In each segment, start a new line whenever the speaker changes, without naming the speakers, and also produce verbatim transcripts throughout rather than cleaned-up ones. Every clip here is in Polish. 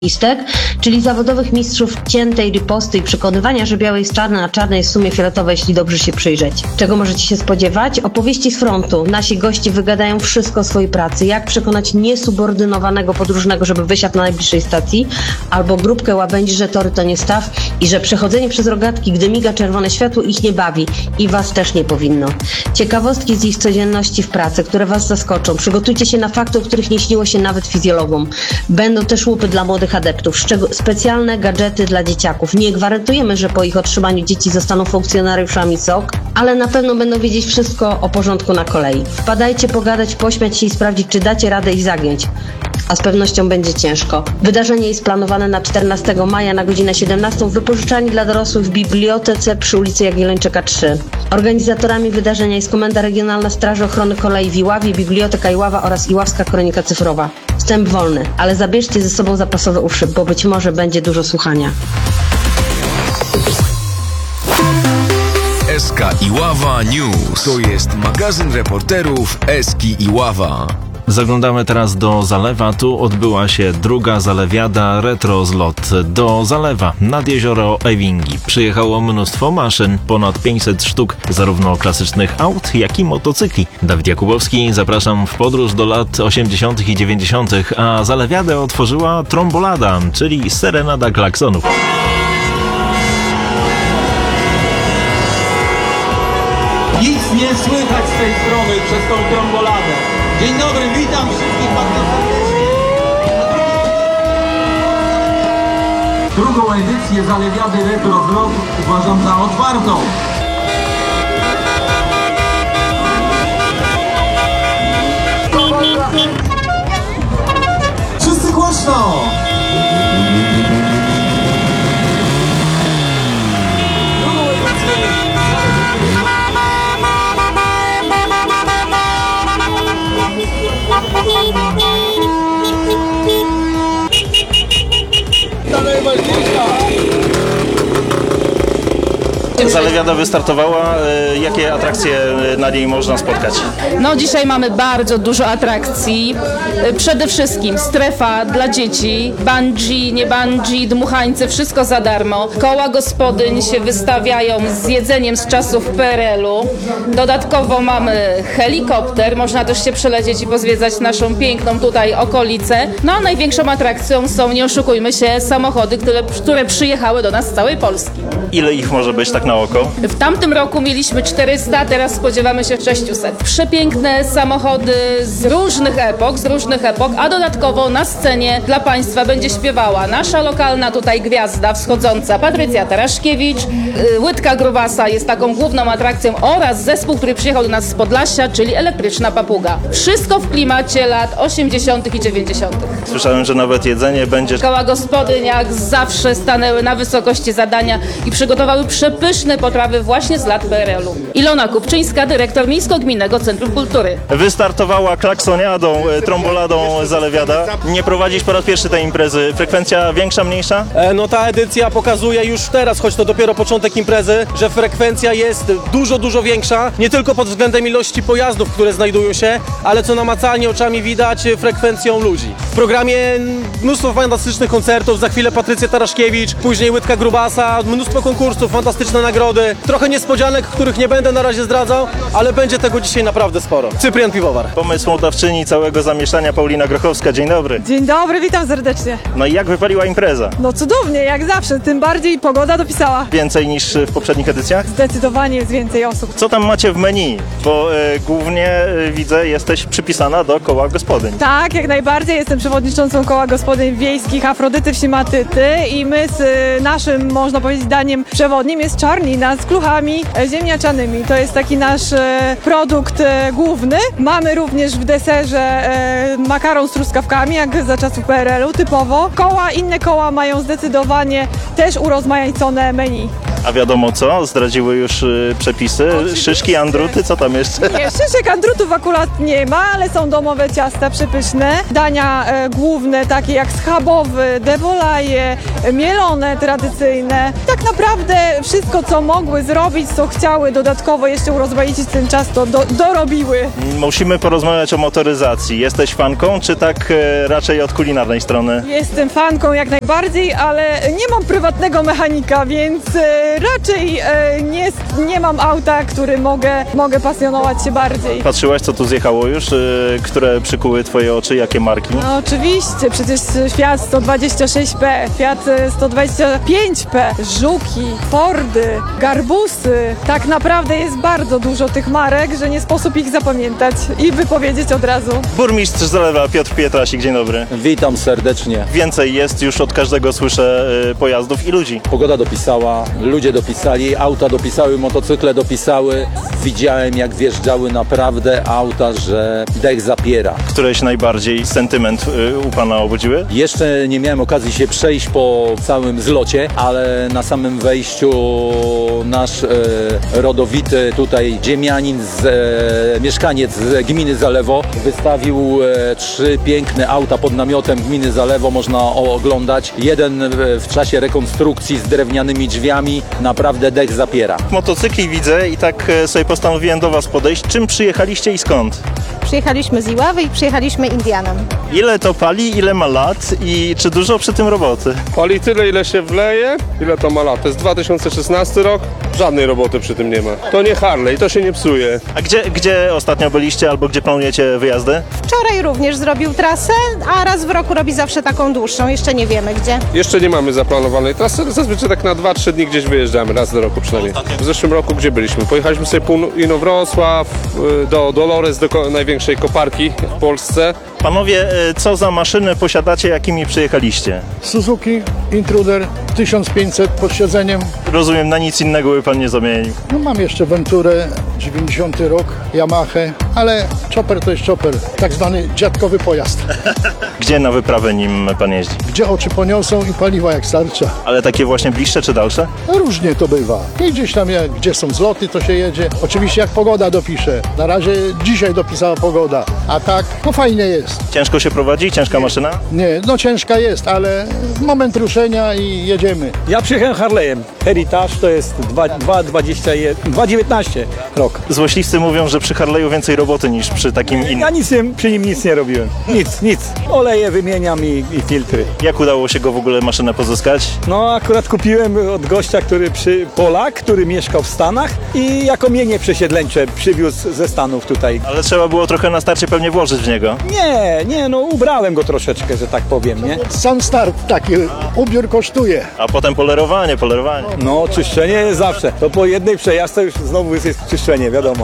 listek, czyli zawodowych mistrzów ciętej riposty i przekonywania, że białe jest czarne, a czarne jest w sumie fioletowe, jeśli dobrze się przyjrzeć. Czego możecie się spodziewać? Opowieści z frontu. Nasi goście wygadają wszystko o swojej pracy. Jak przekonać niesubordynowanego podróżnego, żeby wysiadł na najbliższej stacji, albo grupkę łabędzi, że tory to nie staw i że przechodzenie przez rogatki, gdy miga czerwone światło, ich nie bawi i was też nie powinno. Ciekawostki z ich codzienności w pracy, które was zaskoczą. Przygotujcie się na fakty, o których nie śniło się nawet fizjologom. Będą też łupy dla młodych adeptów, szczeg- specjalne gadżety dla dzieciaków. Nie gwarantujemy, że po ich otrzymaniu dzieci zostaną funkcjonariuszami S O K, ale na pewno będą wiedzieć wszystko o porządku na kolei. Wpadajcie pogadać, pośmiać się i sprawdzić, czy dacie radę ich zagiąć. A z pewnością będzie ciężko. Wydarzenie jest planowane na czternastego maja na godzinę siedemnastą w wypożyczalni dla dorosłych w bibliotece przy ulicy Jagiellończyka trzy. Organizatorami wydarzenia jest Komenda Regionalna Straży Ochrony Kolei w Iławie, Biblioteka Iława oraz Iławska Kronika Cyfrowa. Wstęp wolny, ale zabierzcie ze sobą zapasowe uszy, bo być może będzie dużo słuchania.
S K Iława News. To jest magazyn reporterów S K Iława.
Zaglądamy teraz do Zalewa. Tu odbyła się druga zalewiada Retro Zlot do Zalewa nad jezioro Ewingi. Przyjechało mnóstwo maszyn, ponad pięćset sztuk, zarówno klasycznych aut, jak i motocykli. Dawid Jakubowski, zapraszam w podróż do lat osiemdziesiątych i dziewięćdziesiątych, a zalewiadę otworzyła trombolada, czyli serenada klaksonów.
Nic nie słychać z tej strony przez tą tromboladę. Dzień dobry, witam wszystkich bardzo serdecznie. Drugą edycję zalewiady Retro Zlot uważam za otwartą. Wszyscy głośno!
Zalewiada wystartowała. Jakie atrakcje na niej można spotkać?
No dzisiaj mamy bardzo dużo atrakcji. Przede wszystkim strefa dla dzieci, bungee, nie bungee, dmuchańce, wszystko za darmo. Koła gospodyń się wystawiają z jedzeniem z czasów P R L-u. Dodatkowo mamy helikopter, można też się przelecieć i pozwiedzać naszą piękną tutaj okolicę. No a największą atrakcją są, nie oszukujmy się, samochody, które, które przyjechały do nas z całej Polski.
Ile ich może być tak na oko?
W tamtym roku mieliśmy czterysta, teraz spodziewamy się sześćset. Przepiękne samochody z różnych epok, z różnych epok, a dodatkowo na scenie dla Państwa będzie śpiewała nasza lokalna tutaj gwiazda wschodząca Patrycja Taraszkiewicz. Łydka Grubasa jest taką główną atrakcją oraz zespół, który przyjechał do nas z Podlasia, czyli Elektryczna Papuga. Wszystko w klimacie lat osiemdziesiątych i dziewięćdziesiątych.
Słyszałem, że nawet jedzenie będzie...
Koła gospodyń jak zawsze stanęły na wysokości zadania i przygotowały przepyszne potrawy właśnie z lat P R L-u. Ilona Kupczyńska, dyrektor Miejsko-Gminnego Centrum Kultury.
Wystartowała klaksoniadą, tromboladą zalewiada. Nie prowadzisz po raz pierwszy tej imprezy. Frekwencja większa, mniejsza?
E, no ta edycja pokazuje już teraz, choć to dopiero początek imprezy, że frekwencja jest dużo, dużo większa. Nie tylko pod względem ilości pojazdów, które znajdują się, ale co namacalnie oczami widać, frekwencją ludzi. W programie mnóstwo fantastycznych koncertów, za chwilę Patrycja Taraszkiewicz, później Łydka Grubasa, mnóstwo konkursów, fantastyczne nagrody, trochę niespodzianek, których nie będę na razie zdradzał, ale będzie tego dzisiaj naprawdę sporo. Cyprian Piwowar.
Pomysłodawczyni całego zamieszania Paulina Grochowska. Dzień dobry.
Dzień dobry, witam serdecznie.
No i jak wypaliła impreza?
No cudownie, jak zawsze, tym bardziej pogoda dopisała.
Więcej niż w poprzednich edycjach?
Zdecydowanie jest więcej osób.
Co tam macie w menu? Bo e, głównie e, widzę, jesteś przypisana do koła gospodyń.
Tak, jak najbardziej, jestem przewodniczącą koła gospodyń wiejskich Afrodyty Wsimatyty i my z y, naszym, można powiedzieć, daniem przewodnim jest czarnina z kluchami e, ziemniaczanymi. To jest taki nasz e, produkt e, główny. Mamy również w deserze e, makaron z truskawkami, jak za czasów P R L-u, typowo. Koła, inne koła mają zdecydowanie też urozmaicone menu.
A wiadomo co? Zdradziły już y, przepisy?
Oczywiście.
Szyszki, andruty, co tam jeszcze?
Nie, szyszek andrutów akurat nie ma, ale są domowe ciasta przepyszne. Dania e, główne takie jak schabowy, dewolaje, mielone, tradycyjne. Tak naprawdę wszystko, co mogły zrobić, co chciały dodatkowo jeszcze urozmaicić ten czas, to do, dorobiły.
Musimy porozmawiać o motoryzacji. Jesteś fanką, czy tak e, raczej od kulinarnej strony?
Jestem fanką jak najbardziej, ale nie mam prywatnego mechanika, więc e, raczej e, nie, nie mam auta, który mogę, mogę pasjonować się bardziej.
Patrzyłaś, co tu zjechało już? E, które przykuły twoje oczy? Jakie marki?
No oczywiście, przecież Fiat sto dwadzieścia sześć P, Fiat sto dwadzieścia pięć P, Żuki, Fordy, Garbusy. Tak naprawdę jest bardzo dużo tych marek, że nie sposób ich zapamiętać i wypowiedzieć od razu.
Burmistrz Zalewa Piotr Pietrasik, dzień dobry.
Witam serdecznie.
Więcej jest, już od każdego słyszę e, pojazdów i ludzi.
Pogoda dopisała, ludzie dopisali, auta dopisały, motocykle dopisały. Widziałem, jak wjeżdżały naprawdę auta, że dech zapiera.
Któreś najbardziej sentyment e, u pana obudziły?
Jeszcze nie miałem okazji się przejść po całym zlocie, ale na samym wejściu nasz e, rodowity tutaj ziemianin, z, e, mieszkaniec z gminy Zalewo wystawił e, trzy piękne auta pod namiotem gminy Zalewo, można oglądać. Jeden w czasie rekonstrukcji z drewnianymi drzwiami, naprawdę dech zapiera.
Motocykli widzę i tak e, sobie postanowiłem do was podejść. Czym przyjechaliście i skąd?
Przyjechaliśmy z Iławy i przyjechaliśmy Indianem.
Ile to pali, ile ma lat i czy dużo przy tym roboty?
Pali tyle, ile się wleje, ile to ma lat. To jest dwa tysiące szesnasty rok, żadnej roboty przy tym nie ma. To nie Harley, to się nie psuje.
A gdzie, gdzie ostatnio byliście albo gdzie planujecie wyjazdy?
Wczoraj również zrobił trasę, a raz w roku robi zawsze taką dłuższą. Jeszcze nie wiemy gdzie.
Jeszcze nie mamy zaplanowanej trasy, ale zazwyczaj tak na dwa trzy dni gdzieś wyjeżdżamy, raz do roku przynajmniej. W zeszłym roku gdzie byliśmy? Pojechaliśmy sobie pół Inowrocław, do Dolores, do ko- największej koparki w Polsce.
Panowie, e, co za maszyny posiadacie, jakimi przyjechaliście?
Suzuki Intruder tysiąc pięćset pod siedzeniem.
Rozumiem, na nic innego by pan nie zamienił.
No mam jeszcze Venturę, dziewięćdziesiąty rok, Yamahę, ale chopper to jest chopper, tak zwany dziadkowy pojazd.
Gdzie na wyprawę nim pan jeździ?
Gdzie oczy poniosą i paliwa jak starcza.
Ale takie właśnie bliższe czy dalsze?
No różnie to bywa. I gdzieś tam, jak, gdzie są zloty, to się jedzie. Oczywiście jak pogoda dopisze. Na razie dzisiaj dopisała pogoda, a tak, no fajnie jest.
Ciężko się prowadzi? Ciężka maszyna?
Nie, no ciężka jest, ale moment ruszenia i jedziemy.
Ja przyjechałem Harley'em. Heritage to jest dwa dwadzieścia jeden, dwa dziewiętnaście rok.
Złośliwcy mówią, że przy Harley'u więcej roboty niż przy takim innym.
Ja nic nie, przy nim nic nie robiłem. Nic, nic. Oleje wymieniam i, i filtry.
Jak udało się go w ogóle maszynę pozyskać?
No akurat kupiłem od gościa, który przy Polak, który mieszkał w Stanach i jako mienie przesiedleńcze przywiózł ze Stanów tutaj.
Ale trzeba było trochę na starcie pewnie włożyć w niego.
Nie, nie, no ubrałem go troszeczkę, że tak powiem, nie?
Sam start taki, ubiór kosztuje.
A potem polerowanie, polerowanie.
No czyszczenie jest zawsze. To po jednej przejażdżce już znowu jest czyszczenie, wiadomo.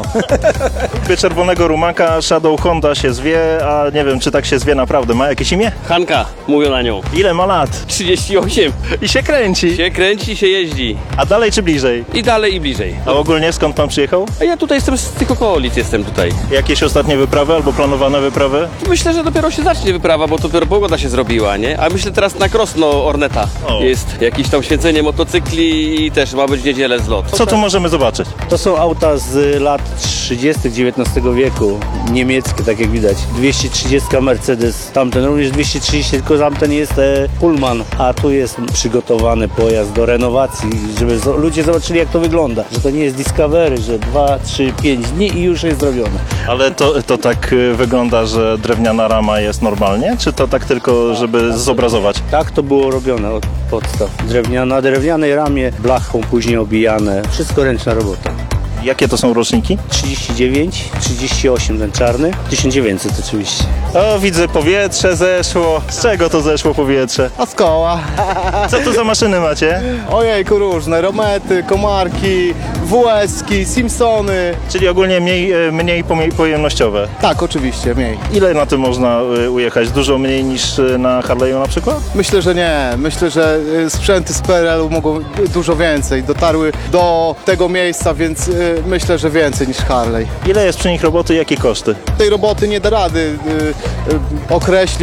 Kupię czerwonego rumaka, Shadow Honda się zwie, a nie wiem, czy tak się zwie naprawdę. Ma jakieś imię?
Hanka, mówią na nią.
Ile ma lat?
trzydzieści osiem.
I się kręci.
Się kręci, się jeździ.
A dalej czy bliżej?
I dalej, i bliżej.
A ogólnie skąd pan przyjechał?
A ja tutaj jestem z tych okolic, jestem tutaj.
Jakieś ostatnie wyprawy albo planowane wyprawy?
Myślę, że dopiero się zacznie wyprawa, bo dopiero pogoda się zrobiła, nie? A myślę teraz na Krosno Orneta.
O.
Jest jakieś tam święcenie motocykli i też ma być w niedzielę zlot.
Co tu możemy zobaczyć?
To są auta z lat trzydziestych dziewiętnastego wieku, niemieckie, tak jak widać. dwieście trzydzieści Mercedes, tamten również dwieście trzydzieści, tylko tamten jest e, Pullman, a tu jest przygotowany pojazd do renowacji, żeby zo- ludzie zobaczyli, jak to wygląda. Że to nie jest Discovery, że dwa, trzy, pięć dni i już jest zrobione.
Ale to, to tak y, wygląda, że drewniana rama jest normalnie? Czy to tak tylko, żeby zobrazować?
Tak to było robione od podstaw. Drewniana, na drewnianej ramie, blachą później obijane, wszystko ręczna robota.
Jakie to są roczniki?
trzydzieści dziewięć, trzydzieści osiem ten czarny, tysiąc dziewięćset oczywiście.
O, widzę, powietrze zeszło. Z czego to zeszło powietrze?
A z koła.
Co tu za maszyny macie?
Ojejku, różne, Romety, Komarki, W S-ki, Simpsony.
Czyli ogólnie mniej, e, mniej pomie- pojemnościowe.
Tak, oczywiście, mniej.
Ile na tym można e, ujechać? Dużo mniej niż e, na Harley'u na przykład?
Myślę, że nie. Myślę, że y, sprzęty z P R L-u mogą y, dużo więcej. Dotarły do tego miejsca, więc y, myślę, że więcej niż Harley.
Ile jest przy nich roboty i jakie koszty?
Tej roboty nie da rady y, y, określić w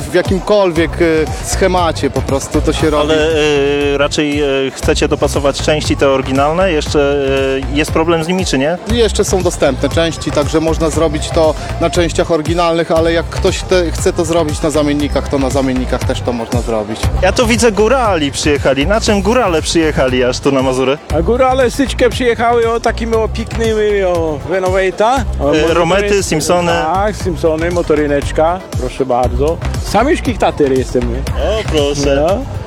w jakimkolwiek y, schemacie po prostu to się robi.
Ale y, raczej y, chcecie dopasować części te oryginalne? Jeszcze y, jest problem z nimi, czy nie?
I jeszcze są dostępne części, także można zrobić to na częściach oryginalnych, ale jak ktoś te, chce to zrobić na zamiennikach, to na zamiennikach też to można zrobić.
Ja tu widzę górali przyjechali. Na czym górale przyjechali aż tu na Mazury?
A górale styczkę przyjechały o takimi o piknymi o Renovata.
E, Romety, Simpsony.
Tak, Simpsony, motoryneczka, proszę bardzo. Samiuszkich tater jestem.
O, proszę.
No.